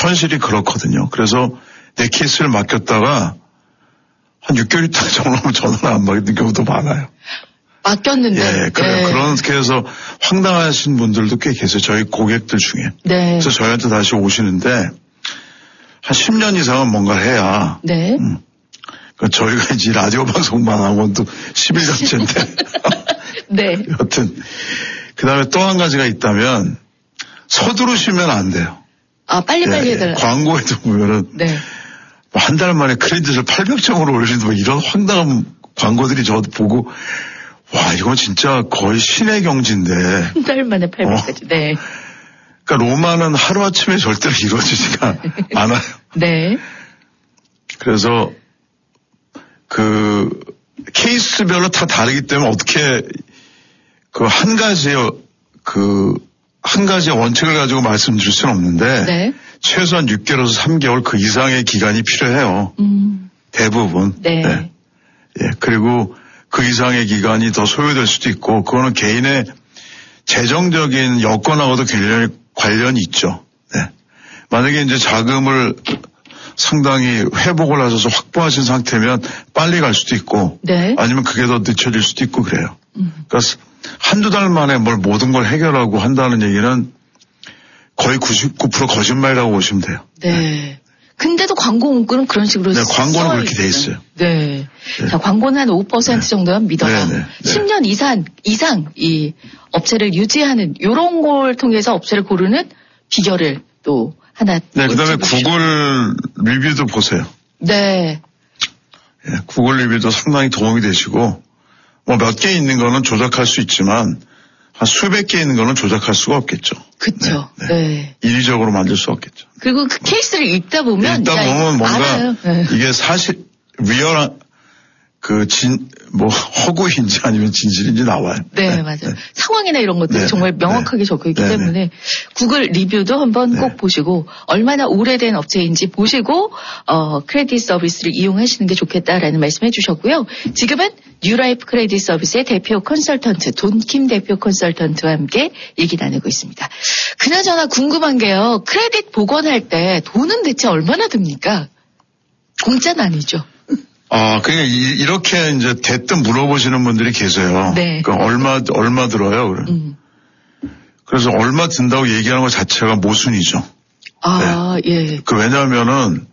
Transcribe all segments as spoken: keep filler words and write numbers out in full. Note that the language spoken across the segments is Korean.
현실이 그렇거든요. 그래서 내 케이스를 맡겼다가 한 육 개월 있다가 전화하면 전화를 안 받는 경우도 많아요. 맡겼는데. 예, 그래, 네. 그렇게 해서 황당하신 분들도 꽤 계세요. 저희 고객들 중에. 네. 그래서 저희한테 다시 오시는데 한 십 년 이상은 뭔가를 해야. 네. 음. 그러니까 저희가 이제 라디오 방송만 하고는 또 십일 년째인데. 네. 여튼 그 다음에 또 한 가지가 있다면 서두르시면 안 돼요. 아, 빨리빨리 예, 해달라. 광고에도 보면은. 네. 한 달 만에 크레딧을 팔백 점으로 올리는 뭐 이런 황당한 광고들이 저도 보고 와, 이건 진짜 거의 신의 경지인데. 한 달 만에 팔백까지, 어. 네. 그러니까 로마는 하루아침에 절대로 이루어지지가 않아요. 네. 그래서 그 케이스별로 다 다르기 때문에 어떻게 그 한 가지의 그 한 가지의 원칙을 가지고 말씀드릴 수는 없는데 네. 최소한 육 개월에서 삼 개월 그 이상의 기간이 필요해요. 음. 대부분. 네. 네. 예, 그리고 그 이상의 기간이 더 소요될 수도 있고 그거는 개인의 재정적인 여건하고도 관련이, 관련이 있죠. 네. 만약에 이제 자금을 상당히 회복을 하셔서 확보하신 상태면 빨리 갈 수도 있고 네. 아니면 그게 더 늦춰질 수도 있고 그래요. 음. 그러니까 한두 달 만에 뭘 모든 걸 해결하고 한다는 얘기는 거의 구십구 퍼센트 거짓말이라고 보시면 돼요. 네. 네. 근데도 광고 문구는 그런 식으로 네, 광고는 그렇게 돼 있어요. 네. 네. 자, 광고는 한 오 퍼센트 네. 정도만 믿어라. 네, 네, 네. 십 년 이상, 이상 이 업체를 유지하는 이런 걸 통해서 업체를 고르는 비결을 또 하나. 네, 그 다음에 구글 리뷰도 보세요. 네. 네. 구글 리뷰도 상당히 도움이 되시고, 뭐 몇 개 있는 거는 조작할 수 있지만, 한 수백 개 있는 거는 조작할 수가 없겠죠. 그렇죠. 네, 네. 네. 인위적으로 만들 수 없겠죠. 그리고 그 케이스를 읽다 보면. 읽다 보면 뭔가 네. 이게 사실, 리얼한, 그 진, 뭐, 허구인지 아니면 진실인지 나와요. 네, 네. 맞아요. 네. 상황이나 이런 것들이 네. 정말 명확하게 네. 적혀 있기 네. 때문에 구글 리뷰도 한번 네. 꼭 보시고 얼마나 오래된 업체인지 보시고, 어, 크레딧 서비스를 이용하시는 게 좋겠다라는 말씀 해주셨고요. 지금은 뉴라이프 크레딧 서비스의 대표 컨설턴트, 돈킴 대표 컨설턴트와 함께 얘기 나누고 있습니다. 그나저나 궁금한 게요. 크레딧 복원할 때 돈은 대체 얼마나 듭니까? 공짜는 아니죠. 아, 그러니까 이, 이렇게 이제 대뜸 물어보시는 분들이 계세요. 네. 그러니까 얼마, 얼마 들어요? 그래. 음. 그래서 얼마 든다고 얘기하는 것 자체가 모순이죠. 아, 네. 예. 그 왜냐하면은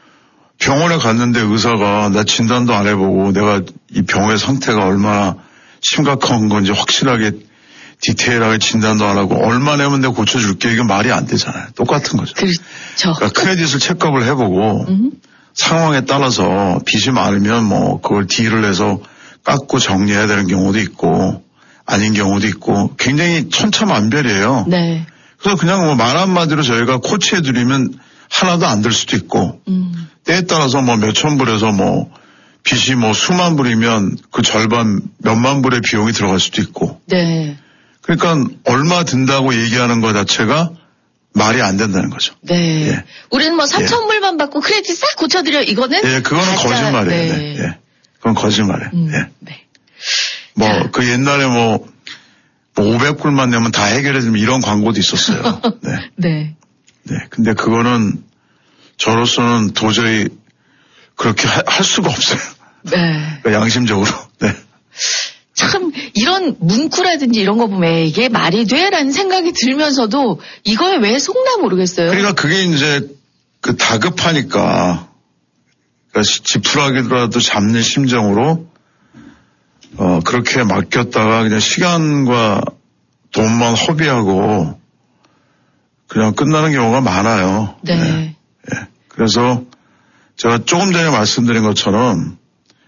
병원에 갔는데 의사가 나 진단도 안 해보고 내가 이 병의 상태가 얼마나 심각한 건지 확실하게 디테일하게 진단도 안 하고 얼마 내면 내가 고쳐줄게. 이게 말이 안 되잖아요. 똑같은 거죠. 그렇죠. 그러니까 크레딧을 체크업을 해보고 음. 상황에 따라서 빚이 많으면 뭐 그걸 딜을 해서 깎고 정리해야 되는 경우도 있고 아닌 경우도 있고 굉장히 천차만별이에요. 네. 그래서 그냥 뭐 말 한마디로 저희가 코치해드리면 하나도 안 들 수도 있고 음. 때에 따라서 뭐 몇천 불에서 뭐 빚이 뭐 수만 불이면 그 절반 몇만 불의 비용이 들어갈 수도 있고. 네. 그러니까 얼마 든다고 얘기하는 것 자체가 말이 안 된다는 거죠. 네. 예. 우리는 뭐 삼천 불만 예. 받고 크레딧 싹 고쳐드려 이거는. 예, 그거는 가짜, 거짓말이에요. 네. 네. 예. 그건 거짓말이에요. 음, 예. 네. 뭐, 자. 그 옛날에 뭐, 뭐 오백 불만 내면 다 해결해주면 이런 광고도 있었어요. 네. 네. 네. 근데 그거는 저로서는 도저히 그렇게 하, 할 수가 없어요. 네. 그러니까 양심적으로. 네. 참 이런 문구라든지 이런 거 보면 이게 말이 돼라는 생각이 들면서도 이거에 왜 속나 모르겠어요. 그러니까 그게 이제 그 다급하니까 그러니까 지푸라기라도 잡는 심정으로 어 그렇게 맡겼다가 그냥 시간과 돈만 허비하고 그냥 끝나는 경우가 많아요. 네. 네. 네. 그래서 제가 조금 전에 말씀드린 것처럼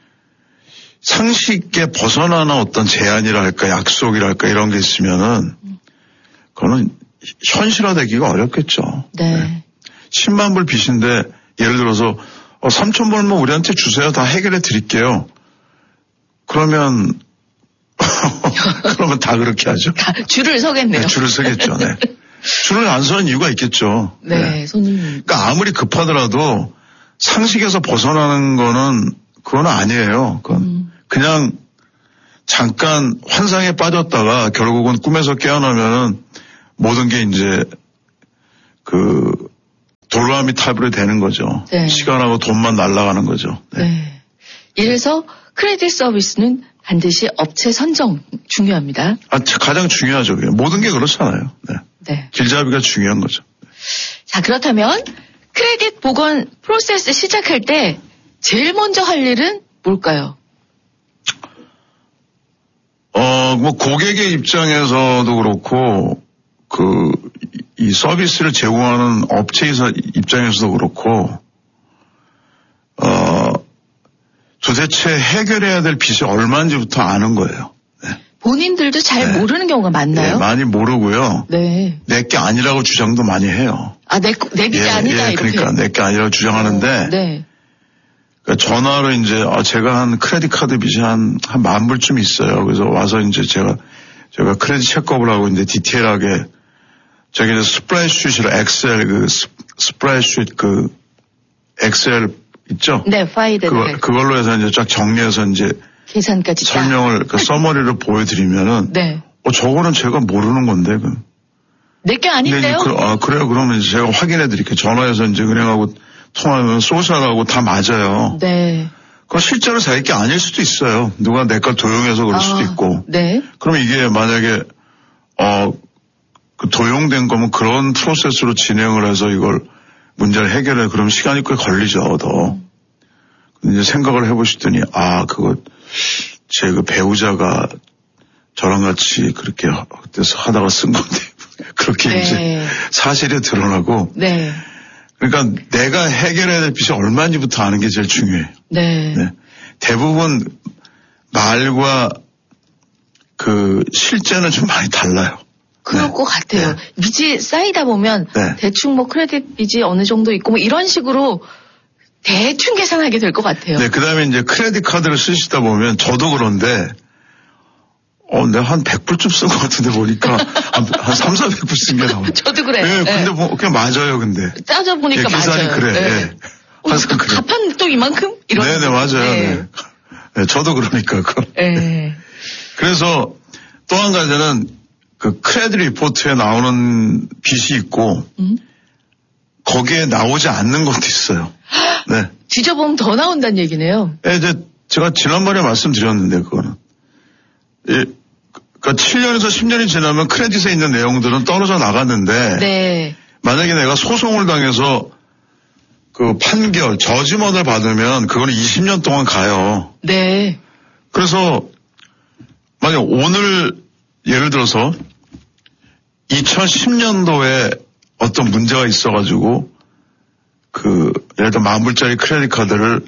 상식에 벗어나는 어떤 제안이랄까 약속이랄까 이런 게 있으면은 그거는 현실화되기가 어렵겠죠. 네. 네. 십만 불 빚인데 예를 들어서 어, 삼천 불만 우리한테 주세요. 다 해결해 드릴게요. 그러면 그러면 다 그렇게 하죠. 다 줄을 서겠네요. 네, 줄을 서겠죠. 네. 줄을 안 서는 이유가 있겠죠. 네, 네. 손님. 그러니까 아무리 급하더라도 상식에서 벗어나는 거는 그건 아니에요. 그건 음. 그냥 잠깐 환상에 빠졌다가 결국은 꿈에서 깨어나면은 모든 게 이제 그 돌아미 타입으로 되는 거죠. 네. 시간하고 돈만 날아가는 거죠. 네. 네. 이래서 크레딧 서비스는 반드시 업체 선정 중요합니다. 아, 가장 중요하죠. 모든 게 그렇잖아요. 네. 네. 길잡이가 중요한 거죠. 자, 그렇다면 크레딧 복원 프로세스 시작할 때 제일 먼저 할 일은 뭘까요? 어, 뭐 고객의 입장에서도 그렇고 그 이 서비스를 제공하는 업체에서 입장에서도 그렇고 어 도대체 해결해야 될 빚이 얼마인지부터 아는 거예요. 네. 본인들도 잘 네. 모르는 경우가 많나요? 네, 많이 모르고요. 네. 내게 아니라고 주장도 많이 해요. 아, 내, 내 빚이 예, 아니다 예, 이렇게. 그러니까 내게 아니라고 주장하는데. 어, 네. 그러니까 전화로 이제 아, 제가 한 크레딧 카드 빚이 한 한 만 불쯤 있어요. 그래서 와서 이제 제가 제가 크레딧 체크업을 하고 이제 디테일하게 저기 이제 스프레드시트로 엑셀 그 스프레드시트 그 엑셀 있죠? 네, 파일을. 그걸, 그걸로 해서 이제 쫙 정리해서 이제 계산까지 설명을 그 서머리를 보여드리면은 네. 어 저거는 제가 모르는 건데 그. 내게 아닌데요? 그, 아 그래요? 그러면 이제 제가 확인해드릴게요. 전화해서 이제 은행하고 통화하면 소셜하고 다 맞아요. 네. 그거 실제로 자기 게 아닐 수도 있어요. 누가 내 걸 도용해서 그럴 아, 수도 있고. 네. 그럼 이게 만약에 어 그 도용된 거면 그런 프로세스로 진행을 해서 이걸 문제를 해결해. 그럼 시간이 꽤 걸리죠, 더. 근데 이제 생각을 해보시더니, 아, 그거, 제 그 배우자가 저랑 같이 그렇게 그때서 하다가 쓴 건데, 그렇게 네. 이제 사실이 드러나고. 네. 그러니까 내가 해결해야 될 빚이 얼마인지부터 아는 게 제일 중요해요. 네. 네. 대부분 말과 그 실제는 좀 많이 달라요. 그럴 네. 것 같아요. 네. 빚이 쌓이다 보면 네. 대충 뭐 크레딧 빚이 어느 정도 있고 뭐 이런 식으로 대충 계산하게 될 것 같아요. 네, 그 다음에 이제 크레딧 카드를 쓰시다 보면 저도 그런데 어, 내가 한 백 불쯤 쓴 것 같은데 보니까 한, 한 삼, 사백 불 쓴 게 나와요. 저도 그래요. 네, 근데 네. 뭐 그냥 맞아요, 근데. 따져보니까 예, 맞아요. 그래. 네. 네. 항상 그래. 갚았는데 또 이만큼? 이런. 네네, 네, 맞아요. 네. 네. 네, 저도 그러니까. 네. 그래서 또 한 가지는 그 크레딧 리포트에 나오는 빚이 있고 음? 거기에 나오지 않는 것도 있어요. 네. 뒤져보면 더 나온다는 얘기네요. 네, 이제 제가 지난번에 말씀드렸는데 그거는 예, 그러니까 칠 년에서 십 년이 지나면 크레딧에 있는 내용들은 떨어져 나갔는데 네. 만약에 내가 소송을 당해서 그 판결 저지먼을 받으면 그거는 이십 년 동안 가요. 네. 그래서 만약 오늘 예를 들어서 이천십 년도에 어떤 문제가 있어가지고 그 예를 들어 만 불짜리 크레딧 카드를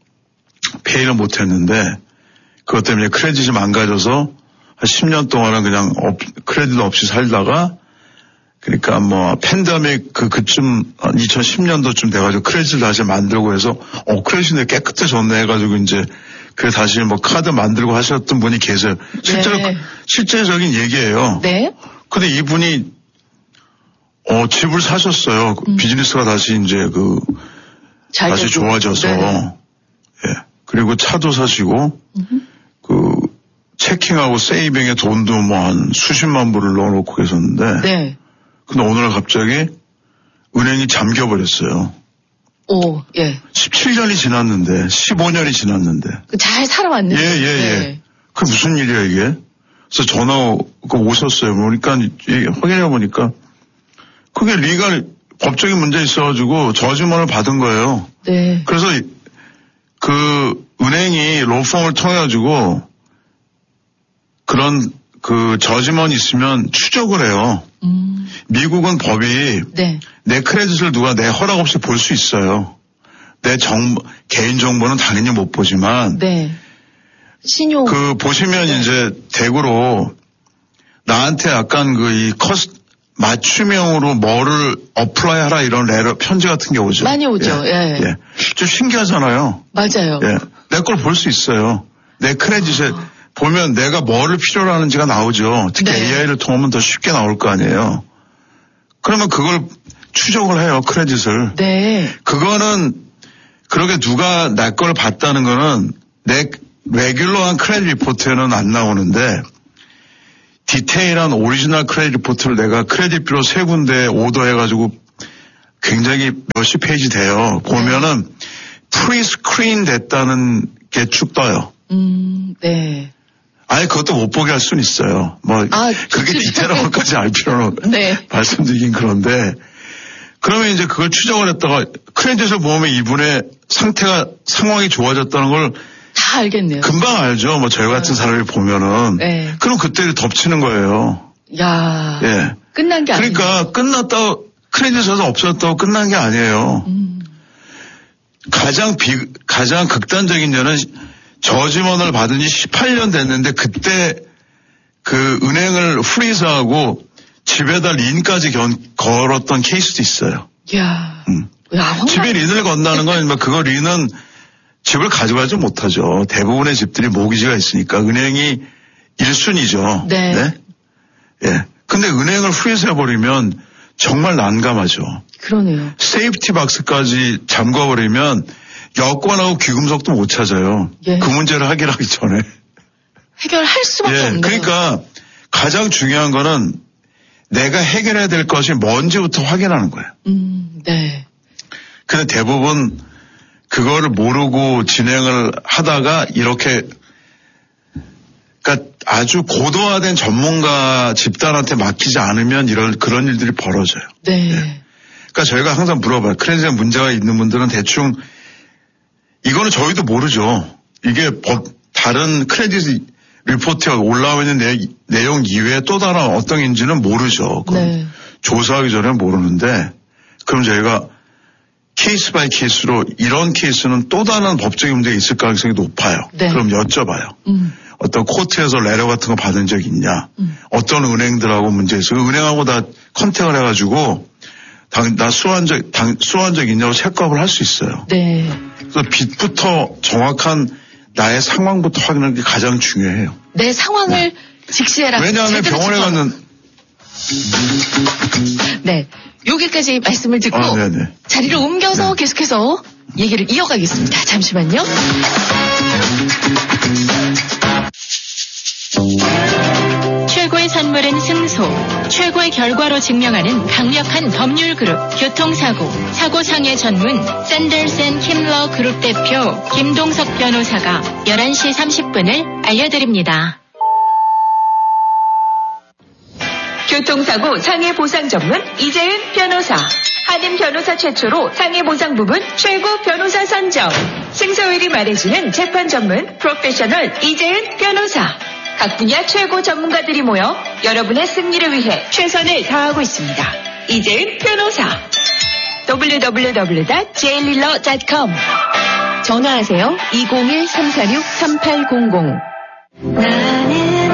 페이를 못했는데 그것 때문에 크레딧이 망가져서 한 십 년 동안은 그냥 업, 크레딧 없이 살다가 그러니까 뭐 팬데믹 그 그쯤 이천십 년도쯤 돼가지고 크레딧을 다시 만들고 해서 어 크레딧이 깨끗해졌네 해가지고 이제 그 다시 뭐 카드 만들고 하셨던 분이 계세요. 실제로 네. 실제적인 얘기예요. 네. 근데 이분이 어 집을 사셨어요. 음. 비즈니스가 다시 이제 그 다시 되고. 좋아져서 네. 예. 그리고 차도 사시고 음흠. 그 체킹하고 세이빙에 돈도 뭐 한 수십만 불을 넣어놓고 계셨는데. 네. 근데 오늘 갑자기 은행이 잠겨버렸어요. 오, 예. 십칠 년이 지났는데, 십오 년이 지났는데. 잘 살아왔는데. 예, 예, 예. 네. 그게 무슨 일이야, 이게? 그래서 전화 오셨어요. 그러니까 확인해 보니까 그게 리갈, 법적인 문제 있어가지고 저지먼을 받은 거예요. 네. 그래서 그 은행이 로펌을 통해가지고 그런 그 저지먼이 있으면 추적을 해요. 음. 미국은 법이 네. 내 크레딧을 누가 내 허락 없이 볼 수 있어요. 내 정 개인 정보는 당연히 못 보지만 네. 신용 그 보시면 네. 이제 대구로 나한테 약간 그 이 커스 맞춤형으로 뭐를 어플라이 하라 이런 레러 편지 같은 게 오죠. 많이 오죠. 예. 예. 예. 좀 신기하잖아요. 맞아요. 예. 내 걸 볼 수 있어요. 내 크레딧에 아. 보면 내가 뭐를 필요로 하는지가 나오죠. 특히 네. 에이아이를 통하면 더 쉽게 나올 거 아니에요. 그러면 그걸 추적을 해요, 크레딧을. 네. 그거는, 그렇게 누가 내 걸 봤다는 거는 내 레귤러한 크레딧 리포트에는 안 나오는데 디테일한 오리지널 크레딧 리포트를 내가 크레딧 뷰로 세 군데 오더해가지고 굉장히 몇십 페이지 돼요. 보면은 프리스크린 됐다는 게 쭉 떠요. 음, 네. 아예 그것도 못 보게 할 수는 있어요. 뭐 아, 그게 디테일하게까지 알 필요는 네. 말씀드리긴 그런데 그러면 이제 그걸 추정을 했다가 크레딧을 보면 이분의 상태가 상황이 좋아졌다는 걸 다 알겠네요. 금방 알죠. 뭐 저희 같은 사람이 보면은 네. 그럼 그때 덮치는 거예요. 야, 예. 끝난 게 아니에요. 그러니까 끝났다고 크레딧에서 없어졌다고 끝난 게 아니에요. 음. 가장 비 가장 극단적인 예는 저지먼을 받은 지 십팔 년 됐는데 그때 그 은행을 프리즈하고 집에다 린까지 견, 걸었던 케이스도 있어요. 이야. 음. 야, 집에 린을 건다는 건 뭐 그거 린은 집을 가져가지 못하죠. 대부분의 집들이 모기지가 있으니까 은행이 일 순위죠. 네. 네? 예. 근데 은행을 프리즈해버리면 정말 난감하죠. 그러네요. 세이프티 박스까지 잠궈버리면 여권하고 귀금속도 못 찾아요. 예. 그 문제를 해결하기 전에. 해결할 수밖에 예. 없네요. 그러니까 가장 중요한 거는 내가 해결해야 될 것이 뭔지부터 확인하는 거예요. 음, 네. 근데 대부분 그거를 모르고 진행을 하다가 이렇게 그러니까 아주 고도화된 전문가 집단한테 맡기지 않으면 이런 그런 일들이 벌어져요. 네. 네. 그러니까 저희가 항상 물어봐요. 크레딧에 문제가 있는 분들은 대충 이거는 저희도 모르죠. 이게 법 다른 크레딧 리포트가 올라와 있는 내, 내용 이외에 또 다른 어떤 인지는 모르죠. 네. 조사하기 전에 모르는데 그럼 저희가 케이스 바이 케이스로 이런 케이스는 또 다른 법적인 문제가 있을 가능성이 높아요. 네. 그럼 여쭤봐요. 음. 어떤 코트에서 레터 같은 거 받은 적 있냐. 음. 어떤 은행들하고 문제 있어. 은행하고 다 컨택을 해가지고 당, 나 수한 적, 당, 수한 적 있냐고 체크업을 할 수 있어요. 네. 그래서 빚부터 정확한 나의 상황부터 확인하는 게 가장 중요해요. 내 상황을 네. 직시해라. 왜냐하면 병원에 가는 네. 여기까지 말씀을 듣고 아, 자리를 옮겨서 네. 계속해서 얘기를 이어가겠습니다. 잠시만요. 최고의 선물은 승소, 최고의 결과로 증명하는 강력한 법률 그룹 교통사고, 사고상해 전문 샌더슨 킴러 그룹 대표 김동석 변호사가 열한 시 삼십 분을 알려드립니다. 교통사고 상해보상 전문 이재은 변호사, 한임 변호사 최초로 상해보상 부분 최고 변호사 선정, 승소율이 말해주는 재판 전문 프로페셔널 이재은 변호사, 각 분야 최고 전문가들이 모여 여러분의 승리를 위해 최선을 다하고 있습니다. 이재은 변호사. 더블유 더블유 더블유 닷 제일릴러 닷 컴. 전화하세요. 이공일 삼사육 삼팔공공. 나는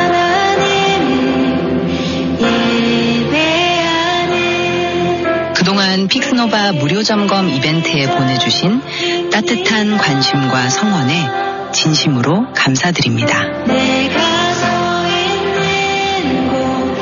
하나님을 예배하는. 그동안 픽스노바 무료 점검 이벤트에 보내주신 따뜻한 관심과 성원에 진심으로 감사드립니다. 내가 서 있는 곳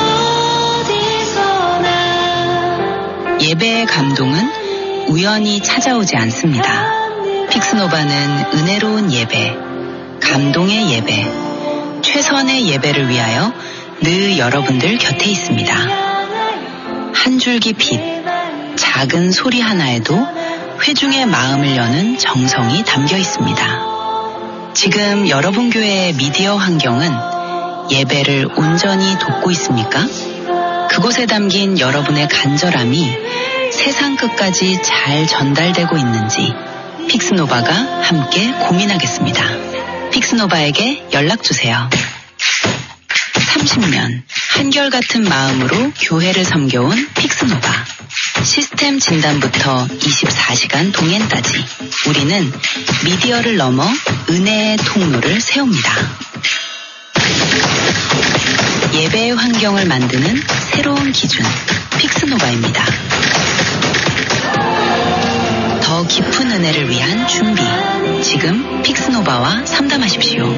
어디서나. 예배의 감동은 우연히 찾아오지 않습니다. 픽스노바는 은혜로운 예배, 감동의 예배, 최선의 예배를 위하여 늘 여러분들 곁에 있습니다. 한 줄기 빛, 작은 소리 하나에도 회중의 마음을 여는 정성이 담겨 있습니다. 지금 여러분 교회의 미디어 환경은 예배를 온전히 돕고 있습니까? 그곳에 담긴 여러분의 간절함이 세상 끝까지 잘 전달되고 있는지 픽스노바가 함께 고민하겠습니다. 픽스노바에게 연락주세요. 삼십 년 한결같은 마음으로 교회를 섬겨온 픽스노바. 시스템 진단부터 이십사 시간 동행까지 우리는 미디어를 넘어 은혜의 통로를 세웁니다. 예배의 환경을 만드는 새로운 기준, 픽스노바입니다. 더 깊은 은혜를 위한 준비, 지금 픽스노바와 상담하십시오.